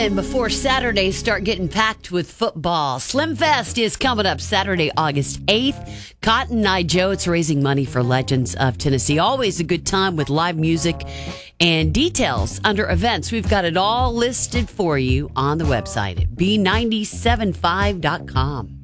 And before Saturdays start getting packed with football, Slim Fest is coming up Saturday, August 8th. Cotton Eye Joe, it's raising money for Legends of Tennessee. Always a good time with live music and details under events. We've got it all listed for you on the website at B975.com.